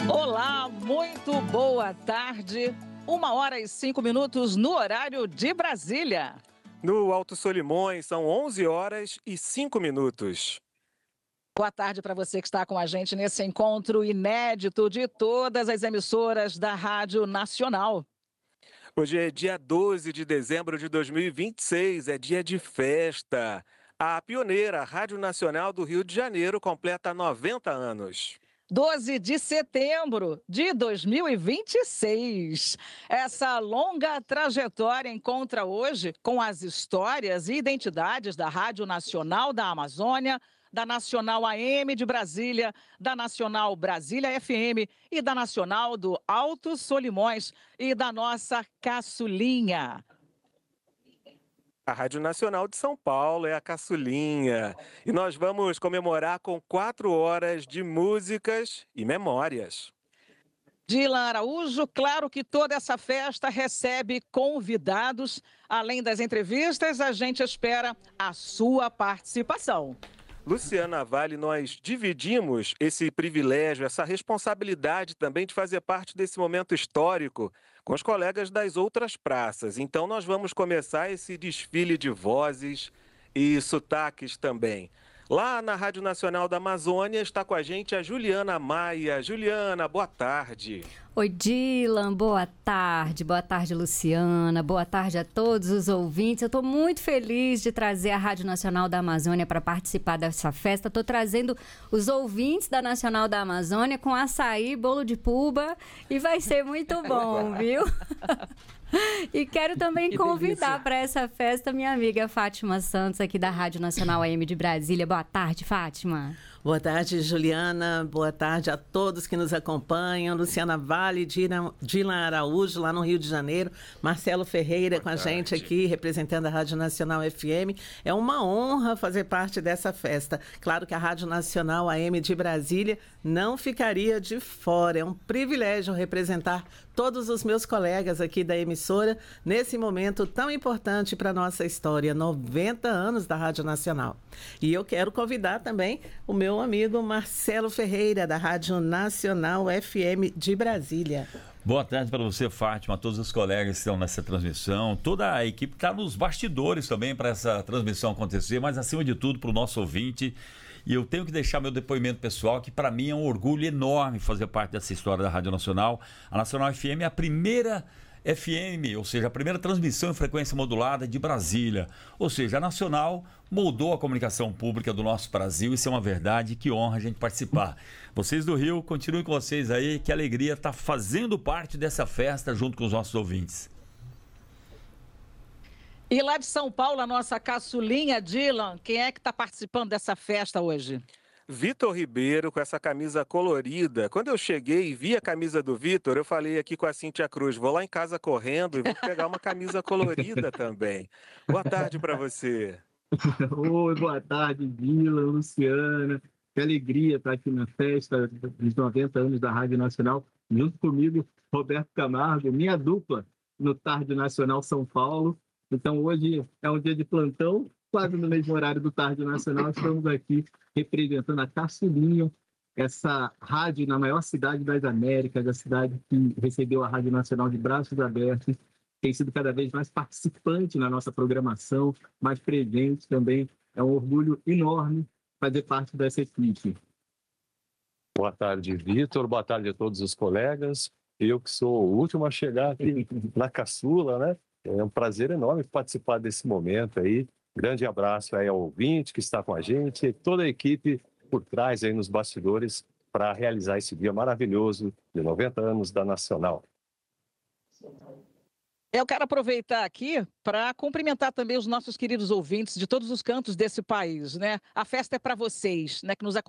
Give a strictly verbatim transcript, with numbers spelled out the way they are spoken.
Olá, muito boa tarde. Uma hora e cinco minutos no horário de Brasília. No Alto Solimões, são onze horas e cinco minutos. Boa tarde para você que está com a gente nesse encontro inédito de todas as emissoras da Rádio Nacional. Hoje é dia doze de dezembro de dois mil e vinte e seis, é dia de festa. A pioneira Rádio Nacional do Rio de Janeiro completa noventa anos. doze de setembro de dois mil e vinte e seis. Essa longa trajetória encontra hoje com as histórias e identidades da Rádio Nacional da Amazônia, da Nacional A M de Brasília, da Nacional Brasília F M e da Nacional do Alto Solimões e da nossa caçulinha. A Rádio Nacional de São Paulo é a caçulinha. E nós vamos comemorar com quatro horas de músicas e memórias. Dilan Araújo, claro que toda essa festa recebe convidados. Além das entrevistas, a gente espera a sua participação. Luciana Vale, nós dividimos esse privilégio, essa responsabilidade também de fazer parte desse momento histórico com os colegas das outras praças. Então nós vamos começar esse desfile de vozes e sotaques também. Lá na Rádio Nacional da Amazônia está com a gente a Juliana Maia. Juliana, boa tarde. Oi, Dilan, boa tarde. Boa tarde, Luciana. Boa tarde a todos os ouvintes. Eu estou muito feliz de trazer a Rádio Nacional da Amazônia para participar dessa festa. Estou trazendo os ouvintes da Nacional da Amazônia com açaí, bolo de puba e vai ser muito bom, viu? E quero também que convidar para essa festa minha amiga Fátima Santos, aqui da Rádio Nacional A M de Brasília. Boa tarde, Fátima. Boa tarde, Juliana. Boa tarde a todos que nos acompanham. Luciana Vale, Dilan Araújo, lá no Rio de Janeiro. Marcelo Ferreira Boa com a tarde. gente aqui, representando a Rádio Nacional F M. É uma honra fazer parte dessa festa. Claro que a Rádio Nacional A M de Brasília não ficaria de fora. É um privilégio representar todos os meus colegas aqui da emissora nesse momento tão importante para a nossa história, noventa anos da Rádio Nacional. E eu quero convidar também o meu amigo Marcelo Ferreira, da Rádio Nacional F M de Brasília. Boa tarde para você, Fátima, todos os colegas que estão nessa transmissão, toda a equipe está nos bastidores também para essa transmissão acontecer, mas acima de tudo para o nosso ouvinte. E eu tenho que deixar meu depoimento pessoal, que para mim é um orgulho enorme fazer parte dessa história da Rádio Nacional. A Nacional F M é a primeira F M, ou seja, a primeira transmissão em frequência modulada de Brasília. Ou seja, a Nacional moldou a comunicação pública do nosso Brasil. Isso é uma verdade, que honra a gente participar. Vocês do Rio, continuem com vocês aí, que alegria estar fazendo parte dessa festa junto com os nossos ouvintes. E lá de São Paulo, a nossa caçulinha, Dilan, quem é que está participando dessa festa hoje? Vitor Ribeiro, com essa camisa colorida. Quando eu cheguei e vi a camisa do Vitor, eu falei aqui com a Cíntia Cruz, vou lá em casa correndo e vou pegar uma camisa colorida também. Boa tarde para você. Oi, boa tarde, Dilan, Luciana. Que alegria estar aqui na festa dos noventa anos da Rádio Nacional. Junto comigo, Roberto Camargo, minha dupla no Tarde Nacional São Paulo. Então, hoje é um dia de plantão, quase no mesmo horário do Tarde Nacional. Estamos aqui representando a Caçulinha, essa rádio na maior cidade das Américas, a cidade que recebeu a Rádio Nacional de braços abertos, tem sido cada vez mais participante na nossa programação, mais presente também. É um orgulho enorme fazer parte dessa equipe. Boa tarde, Vitor. Boa tarde a todos os colegas. Eu que sou o último a chegar aqui na caçula, né? É um prazer enorme participar desse momento aí. Grande abraço aí ao ouvinte que está com a gente e toda a equipe por trás aí nos bastidores para realizar esse dia maravilhoso de noventa anos da Nacional. Eu quero aproveitar aqui para cumprimentar também os nossos queridos ouvintes de todos os cantos desse país, né? A festa é para vocês, né, que nos acompanham.